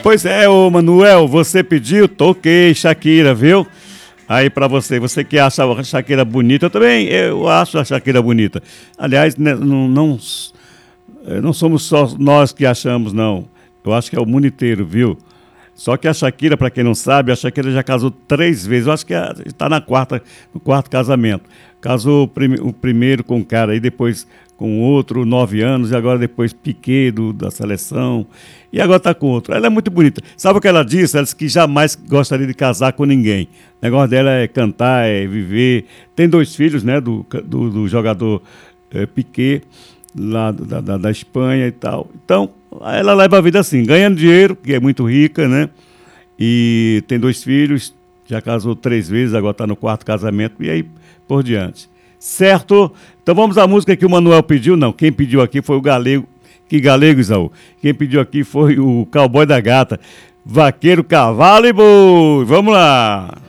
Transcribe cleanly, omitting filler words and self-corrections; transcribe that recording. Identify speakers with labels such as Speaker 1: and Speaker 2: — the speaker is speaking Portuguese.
Speaker 1: Pois é, ô Manuel, você pediu, toquei Shakira, viu? Aí pra você que acha a Shakira bonita, eu acho a Shakira bonita. Aliás, né, não somos só nós que achamos, não. Eu acho que é o mundo inteiro, viu? Só que a Shakira, para quem não sabe, a Shakira já casou 3 vezes. Eu acho que está no quarto casamento. Casou o primeiro com um cara, aí depois com outro, 9 anos, e agora depois Piqué da seleção. E agora está com outro. Ela é muito bonita. Sabe o que ela disse? Ela disse que jamais gostaria de casar com ninguém. O negócio dela é cantar, é viver. Tem 2 filhos, né, do jogador Piqué, lá da Espanha e tal. Então, ela leva a vida assim, ganhando dinheiro, que é muito rica, né? E tem 2 filhos, já casou 3 vezes, agora está no 4º casamento, e aí por diante. Certo? Então vamos à música que o Manuel pediu. Não, quem pediu aqui foi o Galego. Que Galego, Isaú? Quem pediu aqui foi o Cowboy da Gata. Vaqueiro, cavalo e boi. Vamos lá!